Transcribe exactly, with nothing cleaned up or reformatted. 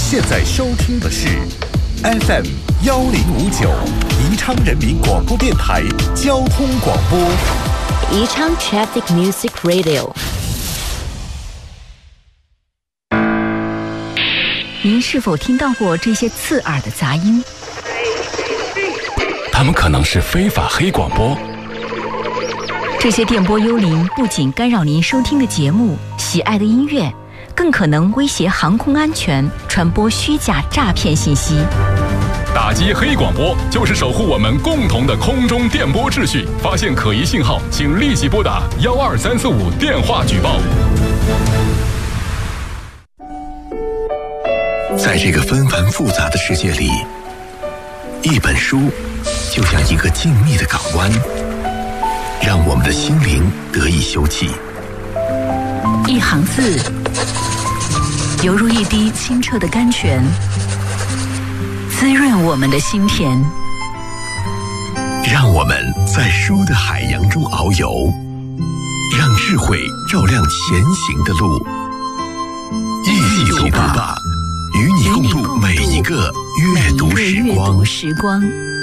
现在收听的是 F M 幺零五九宜昌人民广播电台交通广播， 宜昌 Traffic Music Radio。 您是否听到过这些刺耳的杂音？ 它们可能是非法黑广播。 这些电波幽灵不仅干扰您收听的节目、喜爱的音乐，更可能威胁航空安全，传播虚假诈骗信息。 打击黑广播就是守护我们共同的空中电波秩序。发现可疑信号，请立即拨打幺二三四五电话举报。 在这个纷繁复杂的世界里，一本书就像一个静谧的港湾，让我们的心灵得以休憩。 一行字，犹如一滴清澈的甘泉，滋润我们的心田。 让我们在书的海洋中遨游，让智慧照亮前行的路。一起读吧，与你共度每一个阅读时光。